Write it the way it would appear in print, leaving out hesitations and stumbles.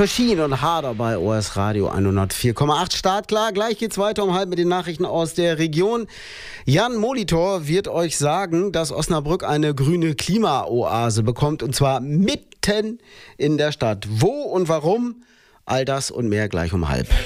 Koschin und Harder bei OS Radio 104,8. Startklar. Gleich geht's weiter um halb mit den Nachrichten aus der Region. Jan Molitor wird euch sagen, dass Osnabrück eine grüne Klimaoase bekommt, und zwar mitten in der Stadt. Wo und warum? All das und mehr gleich um halb.